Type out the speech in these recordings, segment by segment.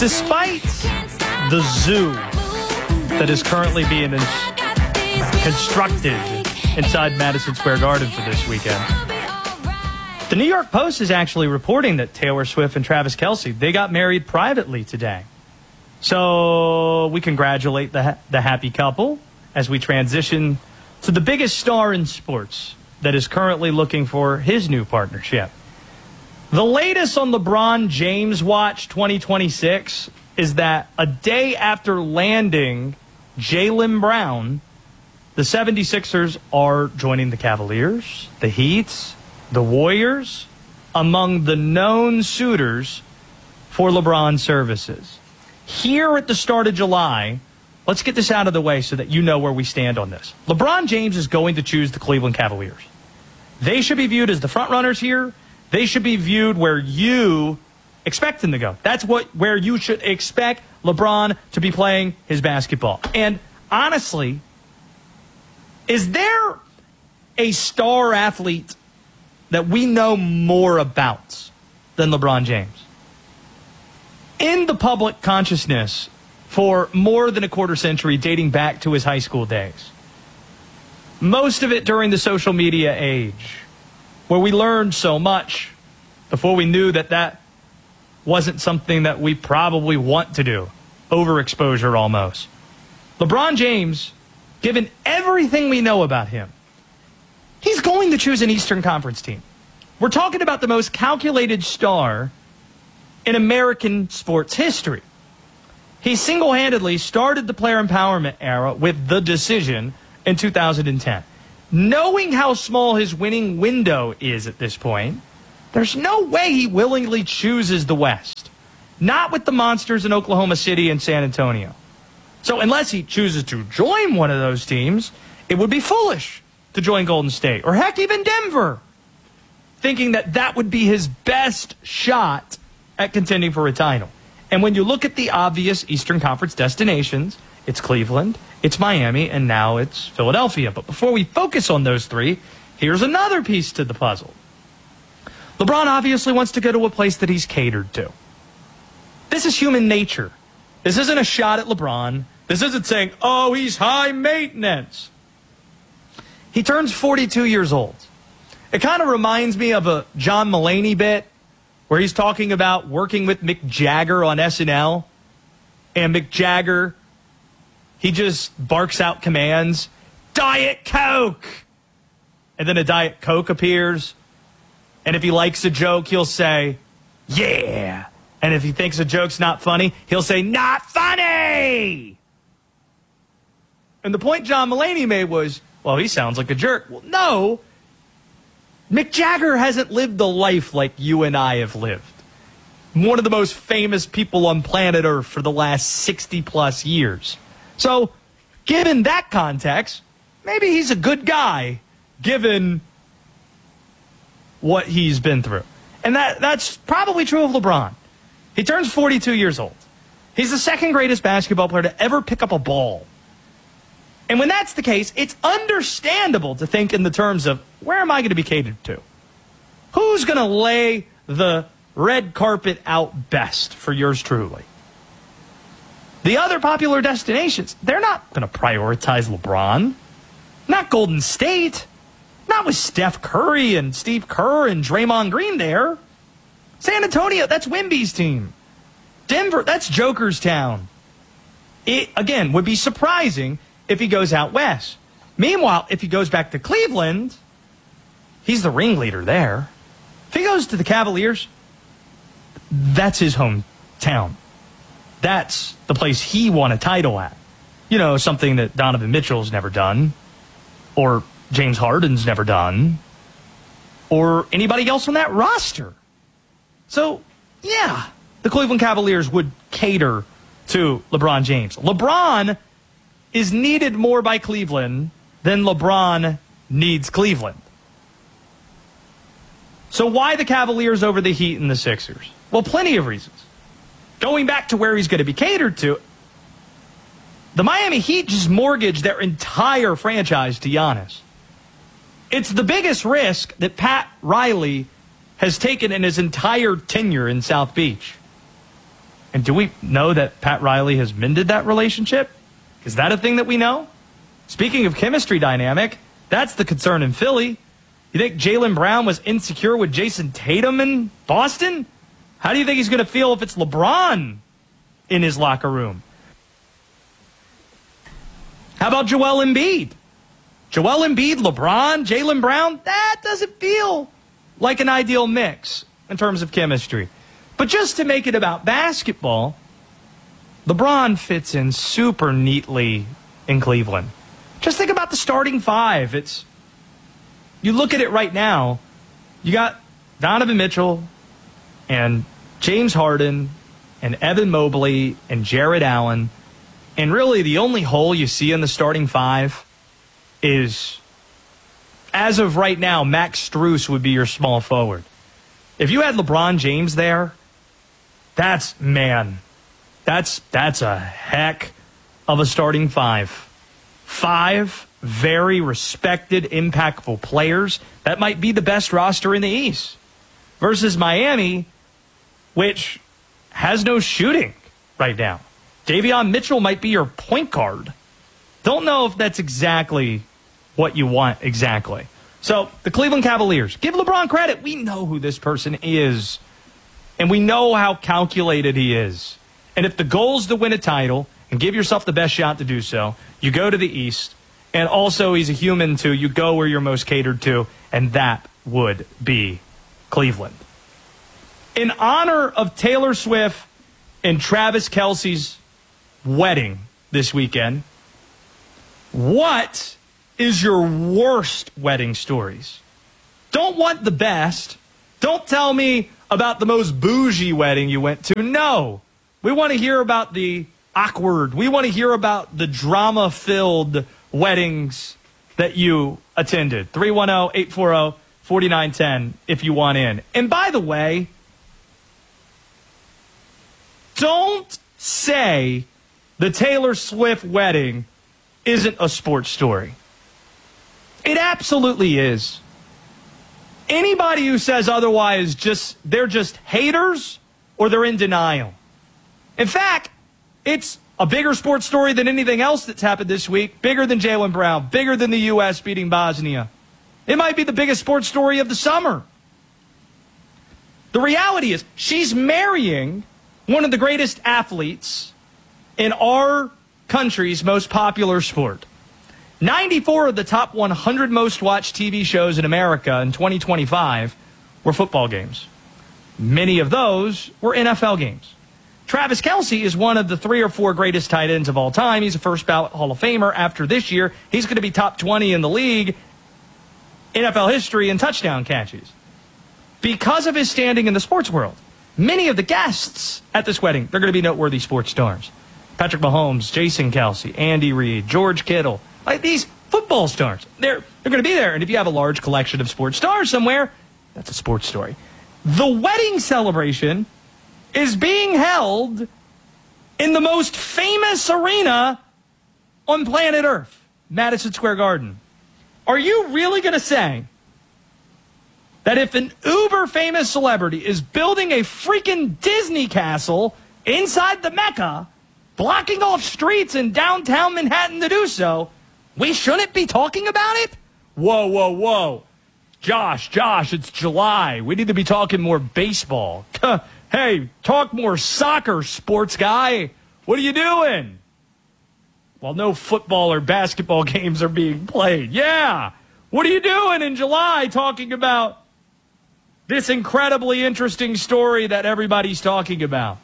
Despite the zoo that is currently being constructed inside Madison Square Garden for this weekend, the New York Post is actually reporting that Taylor Swift and Travis Kelce, they got married privately today. So we congratulate the happy couple as we transition to the biggest star in sports that is currently looking for his new partnership. The latest on LeBron James Watch 2026 is that a day after landing Jaylen Brown, the 76ers are joining the Cavaliers, the Heat, the Warriors, among the known suitors for LeBron's services. Here at the start of July, let's get this out of the way so that you know where we stand on this. LeBron James is going to choose the Cleveland Cavaliers. They should be viewed as the front runners here. They should be viewed where you expect them to go. That's where you should expect LeBron to be playing his basketball. And honestly, is there a star athlete that we know more about than LeBron James? In the public consciousness for more than a quarter century, dating back to his high school days, most of it during the social media age, where we learned so much before we knew that wasn't something that we probably want to do. Overexposure almost. LeBron James, given everything we know about him, he's going to choose an Eastern Conference team. We're talking about the most calculated star in American sports history. He single-handedly started the player empowerment era with the decision in 2010. Knowing how small his winning window is at this point, there's no way he willingly chooses the West. Not with the monsters in Oklahoma City and San Antonio. So unless he chooses to join one of those teams, it would be foolish to join Golden State, or heck, even Denver, thinking that would be his best shot at contending for a title. And when you look at the obvious Eastern Conference destinations, it's Cleveland, it's Miami, and now it's Philadelphia. But before we focus on those three, here's another piece to the puzzle. LeBron obviously wants to go to a place that he's catered to. This is human nature. This isn't a shot at LeBron. This isn't saying, oh, he's high maintenance. He turns 42 years old. It kind of reminds me of a John Mulaney bit where he's talking about working with Mick Jagger on SNL. And Mick Jagger, he just barks out commands, Diet Coke! And then a Diet Coke appears. And if he likes a joke, he'll say, yeah. And if he thinks a joke's not funny, he'll say, not funny! And the point John Mulaney made was, well, he sounds like a jerk. Well, no. Mick Jagger hasn't lived the life like you and I have lived. One of the most famous people on planet Earth for the last 60-plus years. So, given that context, maybe he's a good guy, given what he's been through. And that's probably true of LeBron. He turns 42 years old. He's the second greatest basketball player to ever pick up a ball. And when that's the case, it's understandable to think in the terms of, where am I going to be catered to? Who's going to lay the red carpet out best for yours truly? The other popular destinations, they're not going to prioritize LeBron. Not Golden State. Not with Steph Curry and Steve Kerr and Draymond Green there. San Antonio, that's Wemby's team. Denver, that's Joker's town. It, again, would be surprising if he goes out west. Meanwhile, if he goes back to Cleveland, he's the ringleader there. If he goes to the Cavaliers, that's his hometown. That's the place he won a title at. You know, something that Donovan Mitchell's never done, or James Harden's never done, or anybody else on that roster. So, yeah, the Cleveland Cavaliers would cater to LeBron James. LeBron is needed more by Cleveland than LeBron needs Cleveland. So why the Cavaliers over the Heat and the Sixers? Well, plenty of reasons. Going back to where he's going to be catered to, the Miami Heat just mortgaged their entire franchise to Giannis. It's the biggest risk that Pat Riley has taken in his entire tenure in South Beach. And do we know that Pat Riley has mended that relationship? Is that a thing that we know? Speaking of chemistry dynamic, that's the concern in Philly. You think Jaylen Brown was insecure with Jason Tatum in Boston? How do you think he's going to feel if it's LeBron in his locker room? How about Joel Embiid? Joel Embiid, LeBron, Jaylen Brown? That doesn't feel like an ideal mix in terms of chemistry. But just to make it about basketball, LeBron fits in super neatly in Cleveland. Just think about the starting five. You look at it right now, you got Donovan Mitchell and James Harden and Evan Mobley and Jared Allen. And really the only hole you see in the starting five is, as of right now, Max Strus would be your small forward. If you had LeBron James there, that's a heck of a starting five. Five very respected, impactful players. That might be the best roster in the East. Versus Miami, which has no shooting right now. Davion Mitchell might be your point guard. Don't know if that's exactly what you want exactly. So, the Cleveland Cavaliers, give LeBron credit. We know who this person is. And we know how calculated he is. And if the goal is to win a title and give yourself the best shot to do so, you go to the East. And also, he's a human too. You go where you're most catered to. And that would be Cleveland. In honor of Taylor Swift and Travis Kelce's wedding this weekend, what is your worst wedding stories? Don't want the best. Don't tell me about the most bougie wedding you went to. No. We want to hear about the awkward. We want to hear about the drama-filled weddings that you attended. 310-840-4910 if you want in. And by the way, don't say the Taylor Swift wedding isn't a sports story. It absolutely is. Anybody who says otherwise, they're just haters or they're in denial. In fact, it's a bigger sports story than anything else that's happened this week. Bigger than Jaylen Brown. Bigger than the U.S. beating Bosnia. It might be the biggest sports story of the summer. The reality is, she's marrying one of the greatest athletes in our country's most popular sport. 94 of the top 100 most watched TV shows in America in 2025 were football games. Many of those were NFL games. Travis Kelce is one of the 3 or 4 greatest tight ends of all time. He's a first ballot Hall of Famer after this year. He's going to be top 20 in the league, NFL history, in touchdown catches. Because of his standing in the sports world, many of the guests at this wedding, they're going to be noteworthy sports stars. Patrick Mahomes, Jason Kelce, Andy Reid, George Kittle. Like these football stars. They're going to be there. And if you have a large collection of sports stars somewhere, that's a sports story. The wedding celebration is being held in the most famous arena on planet Earth, Madison Square Garden. Are you really going to say that if an uber famous celebrity is building a freaking Disney castle inside the Mecca, blocking off streets in downtown Manhattan to do so, we shouldn't be talking about it? Whoa, whoa, whoa. Josh, it's July. We need to be talking more baseball. Hey, talk more soccer, sports guy. What are you doing? Well, no football or basketball games are being played. Yeah. What are you doing in July talking about this incredibly interesting story that everybody's talking about?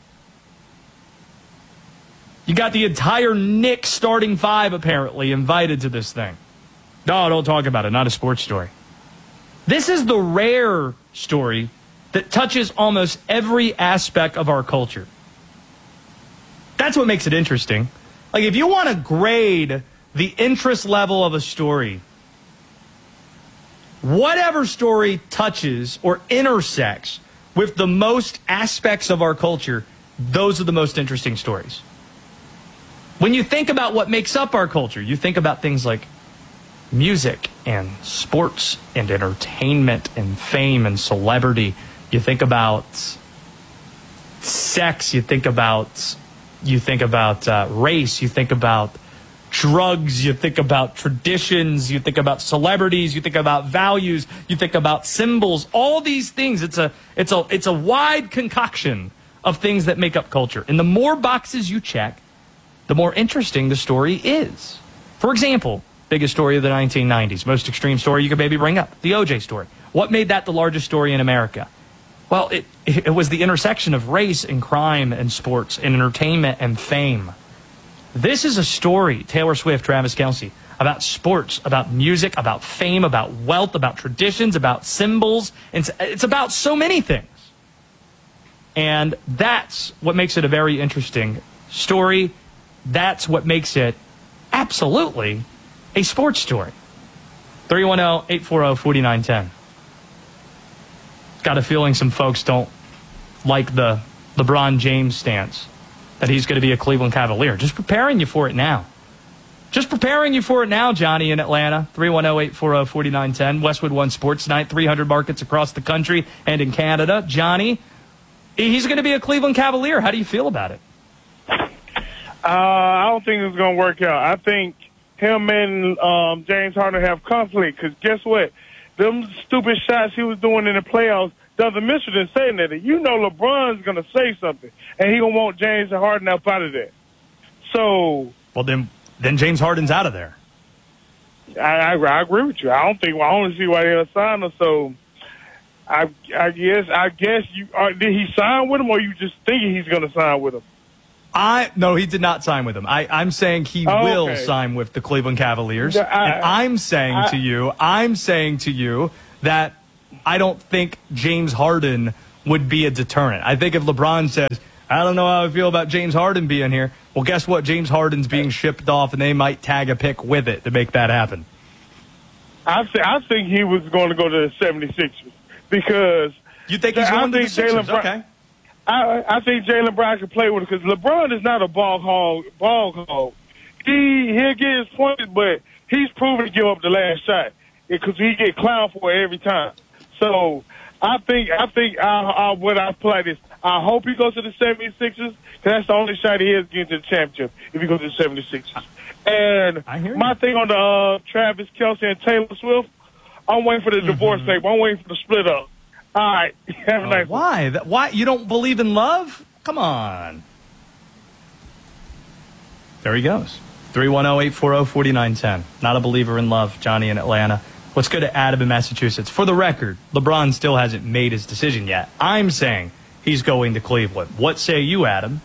You got the entire Knicks starting 5, apparently, invited to this thing. No, don't talk about it. Not a sports story. This is the rare story that touches almost every aspect of our culture. That's what makes it interesting. Like, if you want to grade the interest level of a story, whatever story touches or intersects with the most aspects of our culture, those are the most interesting stories. When you think about what makes up our culture, you think about things like music and sports and entertainment and fame and celebrity. You think about sex, you think about race, you think about drugs, you think about traditions, you think about celebrities, you think about values, you think about symbols, all these things. It's a wide concoction of things that make up culture. And the more boxes you check, the more interesting the story is. For example, biggest story of the 1990s, most extreme story you could maybe bring up, the O.J. story. What made that the largest story in America? Well, it was the intersection of race and crime and sports and entertainment and fame. This is a story, Taylor Swift, Travis Kelce, about sports, about music, about fame, about wealth, about traditions, about symbols. It's about so many things. And that's what makes it a very interesting story. That's what makes it absolutely a sports story. 310-840-4910. Got a feeling some folks don't like the LeBron James stance that he's going to be a Cleveland Cavalier. Just preparing you for it now. Just preparing you for it now, Johnny in Atlanta. 310-840-4910. Westwood One Sports Night. 300 markets across the country and in Canada. Johnny, he's going to be a Cleveland Cavalier. How do you feel about it? I don't think it's going to work out. I think him and James Harden have conflict because guess what? Them stupid shots he was doing in the playoffs doesn't miss it in saying that. You know LeBron's going to say something, and he going to want James Harden up out of there. So... Well, then James Harden's out of there. I agree with you. I don't see why they'll sign him. So I guess you did he sign with him, or you just thinking he's going to sign with him? No, he did not sign with him. I'm saying he will sign with the Cleveland Cavaliers. And I'm saying to you that I don't think James Harden would be a deterrent. I think if LeBron says, I don't know how I feel about James Harden being here, well, guess what? James Harden's being shipped off, and they might tag a pick with it to make that happen. I think he was going to go to the 76ers because... You think he's going to the Sixers? Okay. I think Jaylen Brown can play with it because LeBron is not a ball hog. He'll get his points, but he's proven to give up the last shot because he get clowned for it every time. So I think what I play this. I hope he goes to the 76ers because that's the only shot he has getting to the championship if he goes to the 76ers. And my thing on the Travis Kelce and Taylor Swift, I'm waiting for the divorce paper. I'm waiting for the split up. All right. Have a nice one. Why? You don't believe in love? Come on. There he goes. 310-840-4910. Not a believer in love, Johnny in Atlanta. Let's go to Adam in Massachusetts. For the record, LeBron still hasn't made his decision yet. I'm saying he's going to Cleveland. What say you, Adam?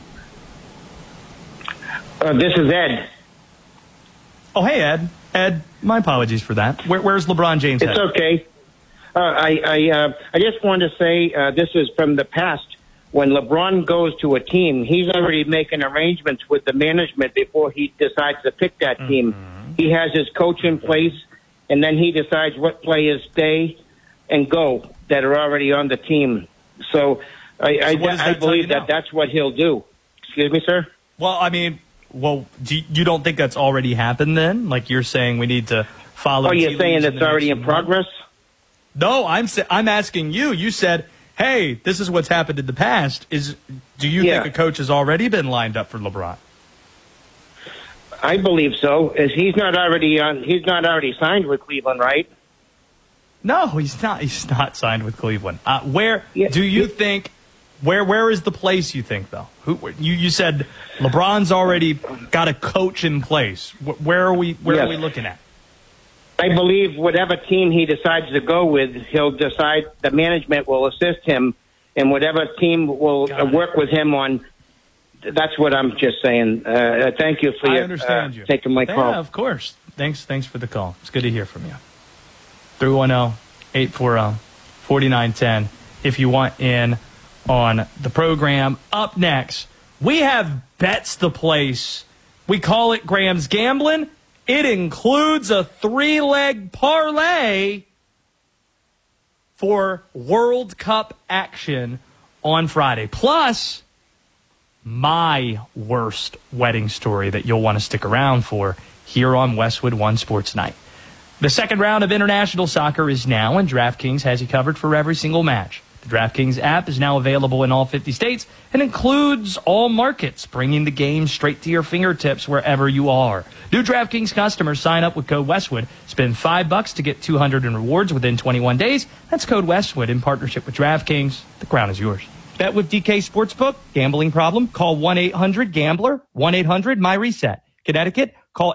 This is Ed. Oh, hey, Ed. Ed, my apologies for that. Where's LeBron James at? It's okay. I just wanted to say this is from the past. When LeBron goes to a team, he's already making arrangements with the management before he decides to pick that team. He has his coach in place, and then he decides what players stay and go that are already on the team. So I believe that's what he'll do. Excuse me, sir? Well, I mean, you don't think that's already happened then? Like you're saying we need to follow... Oh, you're saying it's already in progress? No, I'm asking you. You said, hey, this is what's happened in the past. Do you think a coach has already been lined up for LeBron? I believe so. He's not already signed with Cleveland, right? No, he's not. He's not signed with Cleveland. Where do you think? Where is the place you think though? You said LeBron's already got a coach in place. Where are we looking at? I believe whatever team he decides to go with, he'll decide the management will assist him, and whatever team will work with him on. That's what I'm just saying. Thank you for taking my call. Yeah, of course. Thanks for the call. It's good to hear from you. 310-840-4910 if you want in on the program. Up next, we have Bets the Place. We call it Graham's Gambling. It includes a 3-leg parlay for World Cup action on Friday. Plus, my worst wedding story that you'll want to stick around for here on Westwood One Sports Night. The second round of international soccer is now, and DraftKings has you covered for every single match. The DraftKings app is now available in all 50 states and includes all markets, bringing the game straight to your fingertips wherever you are. New DraftKings customers sign up with code Westwood. Spend $5 to get $200 in rewards within 21 days. That's code Westwood in partnership with DraftKings. The crown is yours. Bet with DK Sportsbook. Gambling problem? Call 1-800-GAMBLER. 1-800-MyReset. Connecticut? Call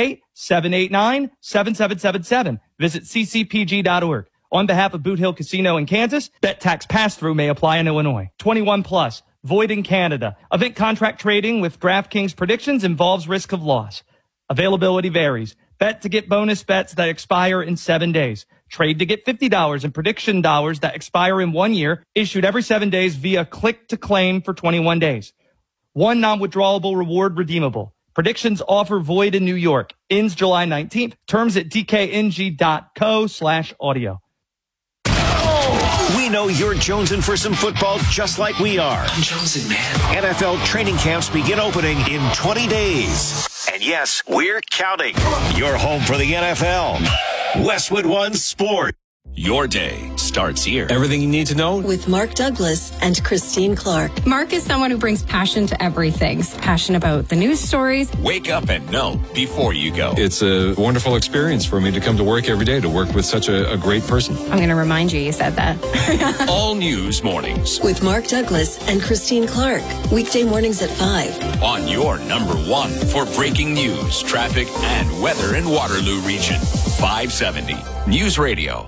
888-789-7777. Visit ccpg.org. On behalf of Boot Hill Casino in Kansas, bet tax pass-through may apply in Illinois. 21 plus. Void in Canada. Event contract trading with DraftKings predictions involves risk of loss. Availability varies. Bet to get bonus bets that expire in 7 days. Trade to get $50 in prediction dollars that expire in 1 year. Issued every 7 days via click to claim for 21 days. One non-withdrawable reward redeemable. Predictions offer void in New York. Ends July 19th. Terms at dkng.co/audio. We know you're jonesing for some football just like we are. I'm jonesing, man. NFL training camps begin opening in 20 days. And yes, we're counting. Your home for the NFL. Westwood One Sport. Your day starts here. Everything you need to know with Mark Douglas and Christine Clark. Mark is someone who brings passion to everything. He's passionate about the news stories. Wake up and know before you go. It's a wonderful experience for me to come to work every day, to work with such a great person. I'm going to remind you said that. All news mornings with Mark Douglas and Christine Clark. Weekday mornings at 5. On your number one for breaking news, traffic, and weather in Waterloo region. 570 News Radio.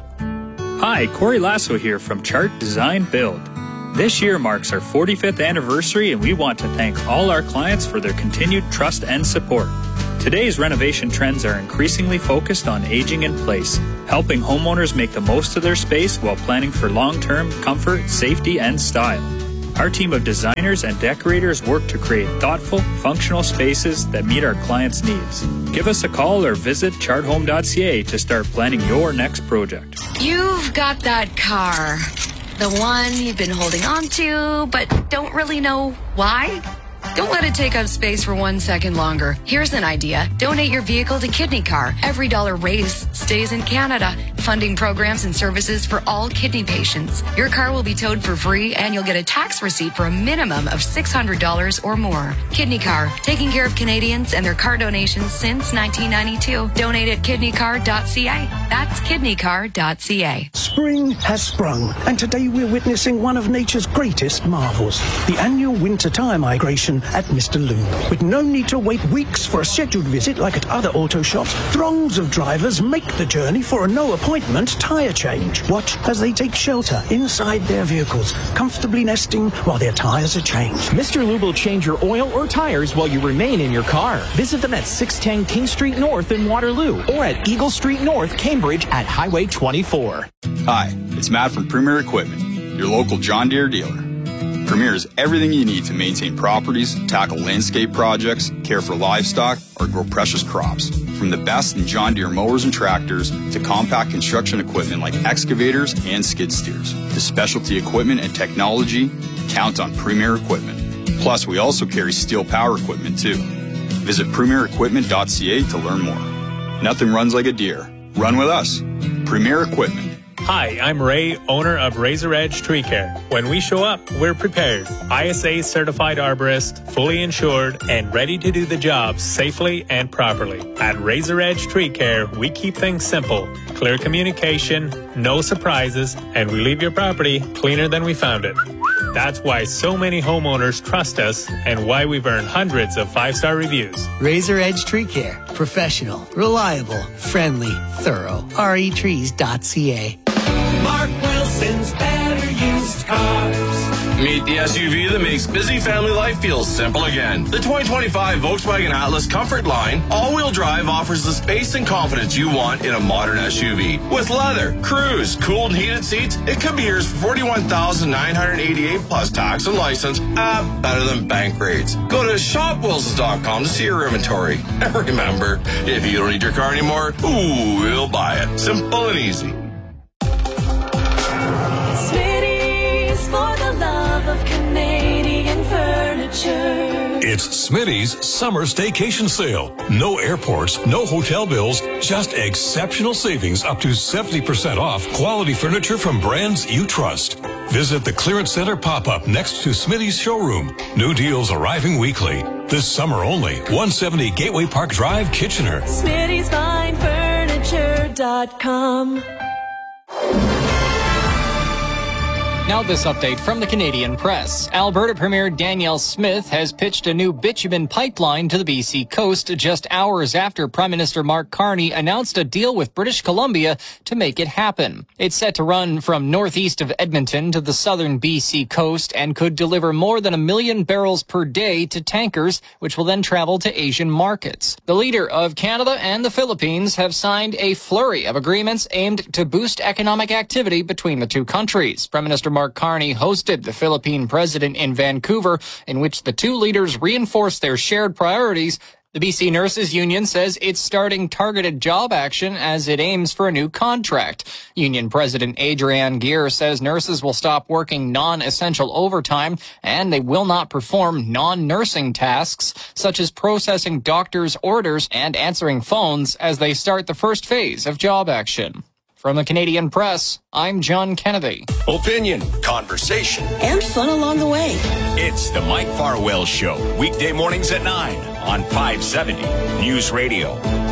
Hi, Corey Lasso here from Chart Design Build. This year marks our 45th anniversary, and we want to thank all our clients for their continued trust and support. Today's renovation trends are increasingly focused on aging in place, helping homeowners make the most of their space while planning for long-term comfort, safety, and style. Our team of designers and decorators work to create thoughtful, functional spaces that meet our clients' needs. Give us a call or visit charthome.ca to start planning your next project. You've got that car. The one you've been holding on to, but don't really know why? Don't let it take up space for 1 second longer. Here's an idea. Donate your vehicle to Kidney Car. Every dollar raised stays in Canada, funding programs and services for all kidney patients. Your car will be towed for free, and you'll get a tax receipt for a minimum of $600 or more. Kidney Car, taking care of Canadians and their car donations since 1992. Donate at kidneycar.ca. That's kidneycar.ca. Spring has sprung, and today we're witnessing one of nature's greatest marvels, the annual winter tire migration at Mr. Lube. With no need to wait weeks for a scheduled visit like at other auto shops, throngs of drivers make the journey for a no-appointment tire change. Watch as they take shelter inside their vehicles, comfortably nesting while their tires are changed. Mr. Lube will change your oil or tires while you remain in your car. Visit them at 610 King Street North in Waterloo or at Eagle Street North, Cambridge at Highway 24. Hi, it's Matt from Premier Equipment, your local John Deere dealer. Premier is everything you need to maintain properties, tackle landscape projects, care for livestock, or grow precious crops. From the best in John Deere mowers and tractors to compact construction equipment like excavators and skid steers. To specialty equipment and technology, count on Premier Equipment. Plus, we also carry steel power equipment too. Visit premierequipment.ca to learn more. Nothing runs like a Deere. Run with us. Premier Equipment. Hi, I'm Ray, owner of Razor Edge Tree Care. When we show up, we're prepared. ISA certified arborist, fully insured, and ready to do the job safely and properly. At Razor Edge Tree Care, we keep things simple. Clear communication, no surprises, and we leave your property cleaner than we found it. That's why so many homeowners trust us and why we've earned hundreds of 5-star reviews. Razor Edge Tree Care. Professional, reliable, friendly, thorough. retrees.ca. Mark Wilson's Better Used Cars. Meet the SUV that makes busy family life feel simple again. The 2025 Volkswagen Atlas Comfort Line all-wheel drive offers the space and confidence you want in a modern SUV. With leather, cruise, cooled and heated seats, it could be yours for $41,988 plus tax and license. Better than bank rates. Go to shopwilsons.com to see your inventory. And remember, if you don't need your car anymore, we'll buy it. Simple and easy. For the love of Canadian furniture. It's Smitty's Summer Staycation Sale. No airports, no hotel bills, just exceptional savings up to 70% off quality furniture from brands you trust. Visit the Clearance Center pop-up next to Smitty's showroom. New deals arriving weekly. This summer only. 170 Gateway Park Drive, Kitchener. Smitty'sFineFurniture.com. Now this update from the Canadian Press. Alberta Premier Danielle Smith has pitched a new bitumen pipeline to the BC coast just hours after Prime Minister Mark Carney announced a deal with British Columbia to make it happen. It's set to run from northeast of Edmonton to the southern BC coast and could deliver more than 1 million barrels per day to tankers, which will then travel to Asian markets. The leader of Canada and the Philippines have signed a flurry of agreements aimed to boost economic activity between the two countries. Prime Minister Mark Carney hosted the Philippine president in Vancouver, in which the two leaders reinforced their shared priorities. The BC Nurses Union says it's starting targeted job action as it aims for a new contract. Union President Adrienne Gear says nurses will stop working non-essential overtime and they will not perform non-nursing tasks such as processing doctors' orders and answering phones as they start the first phase of job action. From the Canadian Press, I'm John Kennedy. Opinion, conversation, and fun along the way. It's the Mike Farwell Show, weekday mornings at 9 on 570 News Radio.